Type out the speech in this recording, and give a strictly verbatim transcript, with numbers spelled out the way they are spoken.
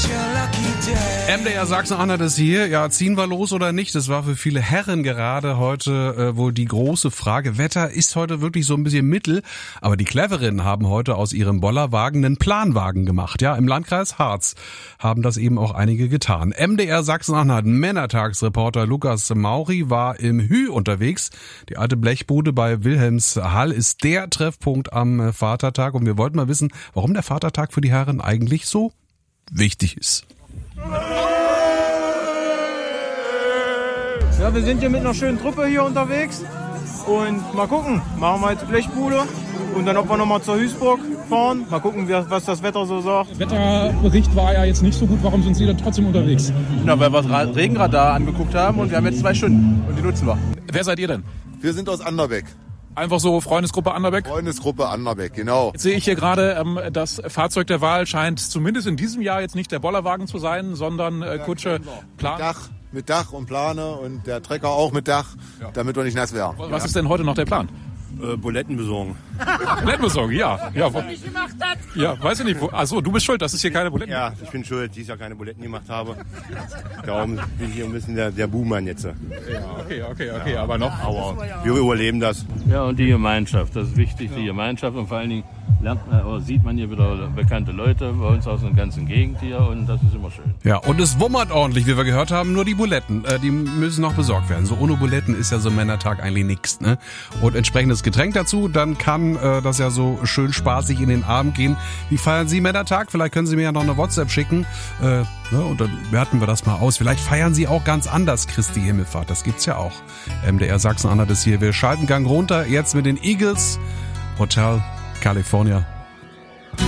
M D R Sachsen-Anhalt ist hier. Ja, ziehen wir los oder nicht? Das war für viele Herren gerade heute äh, wohl die große Frage. Wetter ist heute wirklich so ein bisschen mittel, aber die Cleveren haben heute aus ihrem Bollerwagen einen Planwagen gemacht. Ja, im Landkreis Harz haben das eben auch einige getan. M D R Sachsen-Anhalt Männertagsreporter Lukas Mauri war im Hü unterwegs. Die alte Blechbude bei Wilhelmshall ist der Treffpunkt am Vatertag und wir wollten mal wissen, warum der Vatertag für die Herren eigentlich so wichtig ist. Ja, wir sind hier mit einer schönen Truppe hier unterwegs und mal gucken, machen wir jetzt Blechbude und dann ob wir nochmal zur Hüßburg fahren, mal gucken, was das Wetter so sagt. Der Wetterbericht war ja jetzt nicht so gut, warum sind Sie dann trotzdem unterwegs? Na, weil wir das Regenradar angeguckt haben und wir haben jetzt zwei Stunden und die nutzen wir. Wer seid ihr denn? Wir sind aus Anderbeck. Einfach so Freundesgruppe Anderbeck? Freundesgruppe Anderbeck, genau. Jetzt sehe ich hier gerade, ähm, das Fahrzeug der Wahl scheint zumindest in diesem Jahr jetzt nicht der Bollerwagen zu sein, sondern äh, Kutsche, Plan. Mit Dach, mit Dach und Plane und der Trecker auch mit Dach, ja, damit wir nicht nass werden. Was ja. ist denn heute noch der Plan? Äh, Buletten besorgen. Buletten besorgen, ja. Ja, wo, ja, weiß ich nicht. Wo, achso, du bist schuld, dass es hier keine Buletten Ja, ich bin schuld, dass ich ja keine Buletten gemacht habe. Darum bin ich hier ein bisschen der, der Buhmann jetzt. Ja, okay, okay, okay, ja. aber noch. Aber wir überleben das. Ja, und die Gemeinschaft, das ist wichtig, die Gemeinschaft und vor allen Dingen lernt man, oder sieht man hier wieder bekannte Leute bei uns aus der ganzen Gegend hier und das ist immer schön. Ja, und es wummert ordentlich, wie wir gehört haben, nur die Buletten, äh, die müssen noch besorgt werden. So ohne Buletten ist ja so ein Männertag eigentlich nichts, ne? Und entsprechendes Getränk dazu, dann kann äh, das ja so schön spaßig in den Abend gehen. Wie feiern Sie Männertag? Vielleicht können Sie mir ja noch eine WhatsApp schicken, äh, ne? Und dann werten wir das mal aus. Vielleicht feiern Sie auch ganz anders Christi Himmelfahrt, das gibt's ja auch. M D R Sachsen-Anhalt ist hier, wir schalten Gang runter, jetzt mit den Eagles, Hotel California.